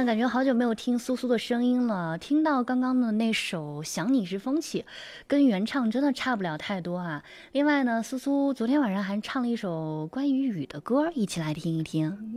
呢，感觉好久没有听苏苏的声音了。听到刚刚的那首《想你时风起》，跟原唱真的差不了太多啊。另外呢，苏苏昨天晚上还唱了一首关于雨的歌，一起来听一听。